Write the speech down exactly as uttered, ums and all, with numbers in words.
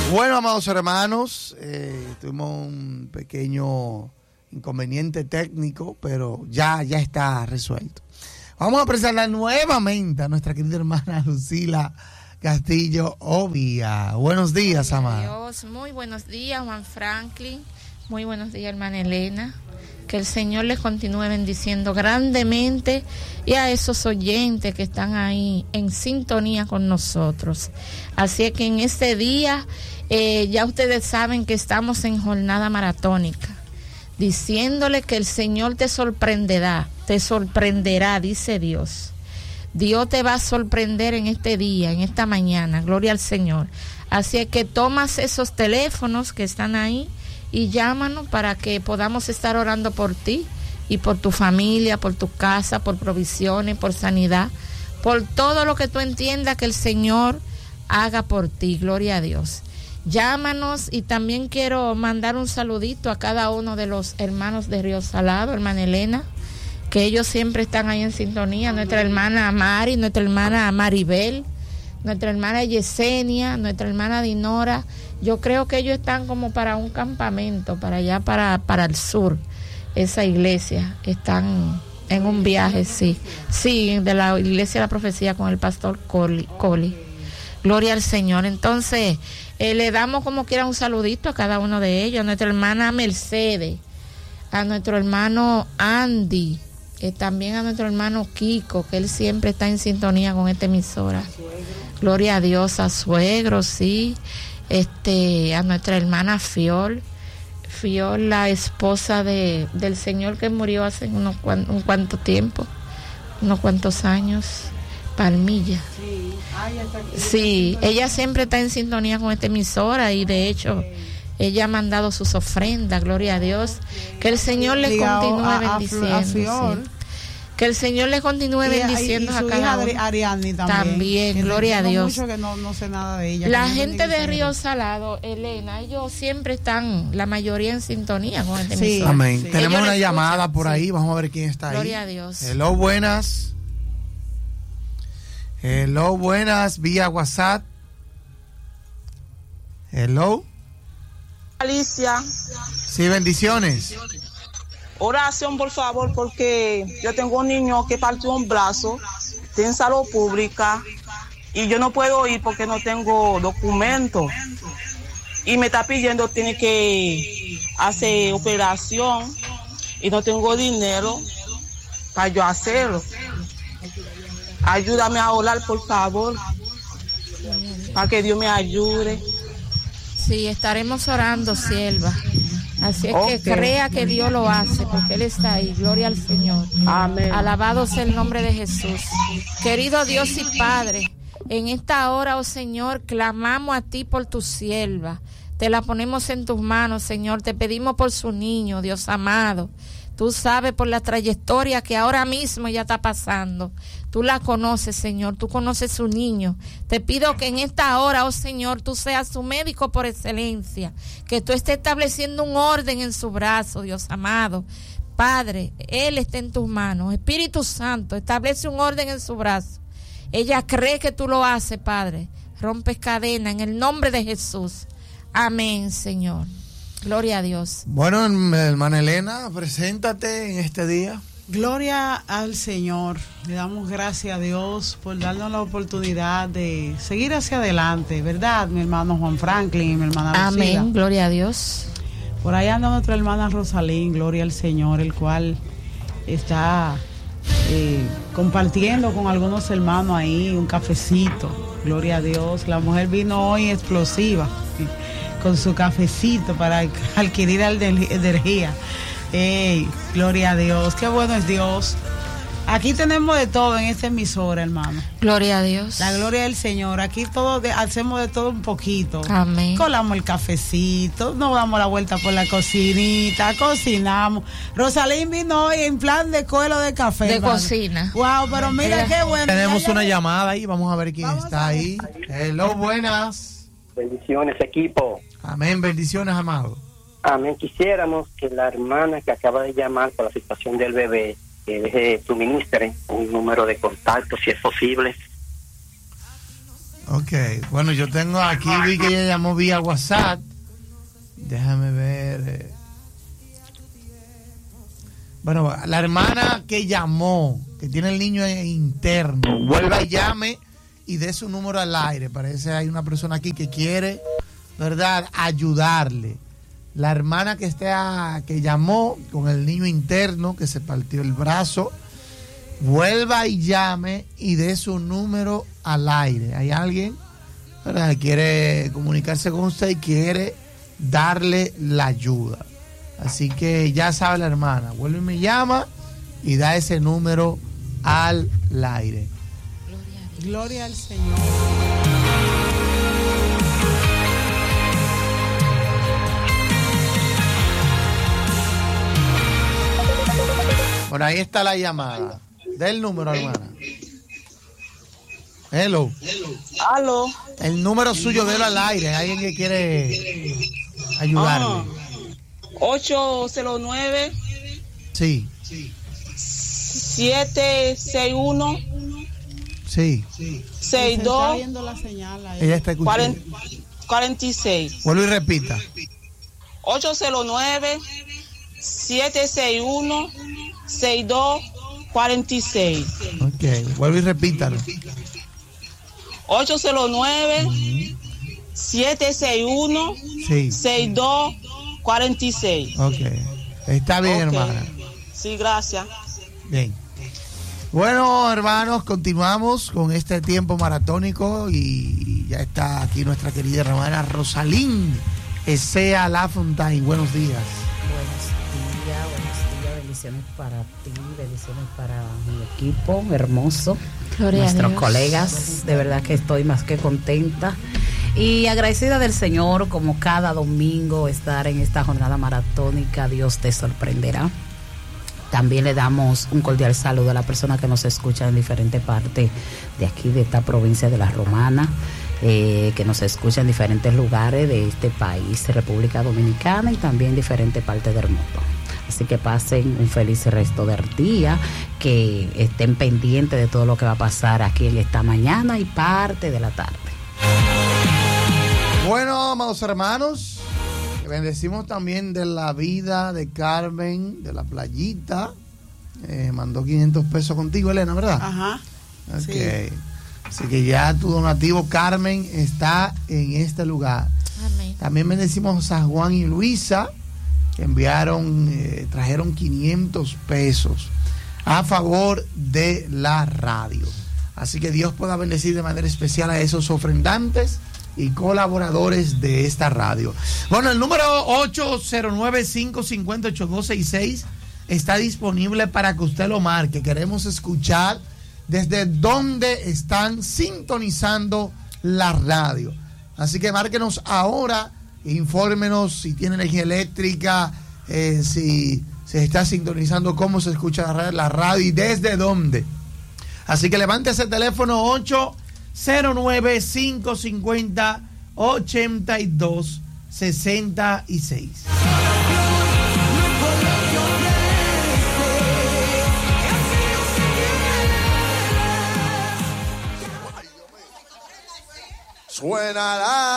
Bueno, amados hermanos, eh, tuvimos un pequeño inconveniente técnico, pero ya, ya está resuelto. Vamos a presentarla nuevamente a nuestra querida hermana Lucila Castillo Obvia. Buenos días, amada. Dios, muy buenos días, Juan Franklin. Muy buenos días, hermana Elena. Que el Señor les continúe bendiciendo grandemente y a esos oyentes que están ahí en sintonía con nosotros. Así es que en este día eh, ya ustedes saben que estamos en jornada maratónica, diciéndole que el Señor te sorprenderá, te sorprenderá, dice Dios. Dios te va a sorprender en este día, en esta mañana, gloria al Señor. Así es que tomas esos teléfonos que están ahí y llámanos para que podamos estar orando por ti y por tu familia, por tu casa, por provisiones, por sanidad, por todo lo que tú entiendas que el Señor haga por ti, gloria a Dios. Llámanos, y también quiero mandar un saludito a cada uno de los hermanos de Río Salado, hermana Elena, que ellos siempre están ahí en sintonía, nuestra hermana Mari, nuestra hermana Maribel, nuestra hermana Yesenia, nuestra hermana Dinora. Yo creo que ellos están como para un campamento, para allá, para, para el sur, esa iglesia, están en un viaje, sí, sí, de la iglesia de la profecía con el pastor Coli, Coli. Gloria al Señor. Entonces, eh, le damos como quiera un saludito a cada uno de ellos, a nuestra hermana Mercedes, a nuestro hermano Andy, eh, también a nuestro hermano Kiko, que él siempre está en sintonía con esta emisora. Gloria a Dios, a suegro, sí. Este, a nuestra hermana Fiol, Fiol, la esposa de, del señor que murió hace unos cuan, un cuanto tiempo, unos cuantos años, Palmilla. Sí, ah, sí, ella siempre está en sintonía con esta emisora y de hecho ella ha mandado sus ofrendas, gloria a Dios. Que el Señor le continúe a, a, bendiciendo. A Fiol. Sí. Que el Señor le continúe y, bendiciendo y, y a cada uno. Ariadne también. También, gloria a Dios. Mucho que no, no sé nada de ella. La gente de Río Salado, Elena, ellos siempre están, la mayoría en sintonía con este sí, emisor. Amén. Sí. Tenemos ellos una llamada escuchan, por ahí, sí. Vamos a ver quién está gloria ahí. Gloria a Dios. Hello, buenas. Hello, buenas, vía WhatsApp. Hello. Alicia. Sí, bendiciones. Oración, por favor, porque yo tengo un niño que partió un brazo, tiene salud pública, y yo no puedo ir porque no tengo documento. Y me está pidiendo, tiene que hacer operación, y no tengo dinero para yo hacerlo. Ayúdame a orar, por favor, para que Dios me ayude. Sí, estaremos orando, sierva. Así es okay. Que crea que Dios lo hace, porque Él está ahí. Gloria al Señor. Amén. Alabado sea el nombre de Jesús. Querido Dios y Padre, en esta hora, oh Señor, clamamos a ti por tu sierva. Te la ponemos en tus manos, Señor. Te pedimos por su niño, Dios amado. Tú sabes por la trayectoria que ahora mismo ya está pasando. Tú la conoces, Señor. Tú conoces su niño. Te pido que en esta hora, oh Señor, tú seas su médico por excelencia. Que tú estés estableciendo un orden en su brazo, Dios amado. Padre, él está en tus manos. Espíritu Santo, establece un orden en su brazo. Ella cree que tú lo haces, Padre. Rompes cadena en el nombre de Jesús. Amén, Señor. Gloria a Dios. Bueno, hermana Elena, preséntate en este día. Gloria al Señor. Le damos gracias a Dios por darnos la oportunidad de seguir hacia adelante, ¿verdad? Mi hermano Juan Franklin y mi hermana Lucila. Amén, gloria a Dios. Por ahí anda nuestra hermana Rosalín, gloria al Señor, el cual está eh, compartiendo con algunos hermanos ahí un cafecito. Gloria a Dios. La mujer vino hoy explosiva con su cafecito para adquirir energía. Hey, gloria a Dios, qué bueno es Dios. Aquí tenemos de todo en esta emisora, hermano. Gloria a Dios. La gloria del Señor. Aquí todo de, hacemos de todo un poquito. Amén. Colamos el cafecito, nos damos la vuelta por la cocinita, cocinamos. Rosalín vino hoy en plan de cuelo de café. De hermano. Cocina. Wow, pero mira Ella, qué bueno. Tenemos ya, una ya, llamada ahí, vamos a ver quién vamos está ahí. Hello, buenas. Bendiciones, equipo. Amén, bendiciones, amado. Amén. Quisiéramos que la hermana que acaba de llamar por la situación del bebé, que deje, suministre un número de contacto, si es posible. Ok, bueno, yo tengo aquí, vi que ella llamó vía WhatsApp. Déjame ver. Eh. Bueno, la hermana que llamó, que tiene el niño interno, vuelva y llame y dé su número al aire. Parece que hay una persona aquí que quiere, ¿verdad?, ayudarle. La hermana que está, que llamó con el niño interno, que se partió el brazo, vuelva y llame y dé su número al aire. ¿Hay alguien, verdad, que quiere comunicarse con usted y quiere darle la ayuda? Así que ya sabe la hermana, vuelve y me llama y da ese número al aire. Gloria al Señor. Bueno, ahí está la llamada. Del número, hermana. Hello. Aló. El número suyo, délo al aire. Hay alguien que quiere ayudarle. Ah. ocho cero nueve Sí. siete seis uno Sí. seis Está dos viendo la señal ahí. Ella está escuchando. cuarenta y seis. Vuelvo y repita. ocho cero nueve siete seis uno seis dos cuarenta y seis. Ok, vuelvo y repítalo. ocho cero nueve siete seis uno Sí. seis dos cuarenta y seis. Ok. Está bien, Ok. hermana. Sí, gracias. Bien. Bueno, hermanos, continuamos con este tiempo maratónico y ya está aquí nuestra querida hermana Rosalín Esea Lafontaine. Buenos días. Buenos días, buenos días, bendiciones para ti, bendiciones para mi equipo hermoso, Gloria a nuestros Dios. colegas, de verdad que estoy más que contenta y agradecida del Señor, como cada domingo estar en esta jornada maratónica. Dios te sorprenderá. También le damos un cordial saludo a la persona que nos escucha en diferentes partes de aquí, de esta provincia de La Romana, eh, que nos escucha en diferentes lugares de este país, República Dominicana, y también en diferentes partes del mundo. Así que pasen un feliz resto del día, que estén pendientes de todo lo que va a pasar aquí en esta mañana y parte de la tarde. Bueno, amados hermanos, bendecimos también de la vida de Carmen de la Playita. Eh, mandó quinientos pesos contigo, Elena, ¿verdad? Ajá. Ok. Sí. Así que ya tu donativo, Carmen, está en este lugar. Amén. También bendecimos a Juan y Luisa, que enviaron, eh, trajeron quinientos pesos a favor de la radio. Así que Dios pueda bendecir de manera especial a esos ofrendantes y colaboradores de esta radio. Bueno, el número ocho cero nueve, cinco cinco cero, ocho dos seis seis está disponible para que usted lo marque. Queremos escuchar desde dónde están sintonizando la radio. Así que márquenos ahora, infórmenos si tiene energía eléctrica, eh, si se está sintonizando, cómo se escucha la radio, la radio y desde dónde. Así que levante ese teléfono ocho cero nueve, cinco cinco cero, ocho dos seis seis. Suena la